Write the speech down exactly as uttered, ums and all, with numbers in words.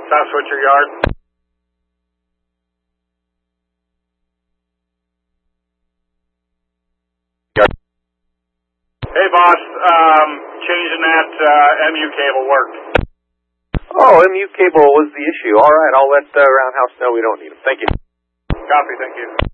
Top switcher yard. Yard. Hey, boss. Um, changing that uh, M U cable worked. Oh, M U cable was the issue. All right, I'll let uh, Roundhouse know we don't need them. Thank you. Copy, thank you.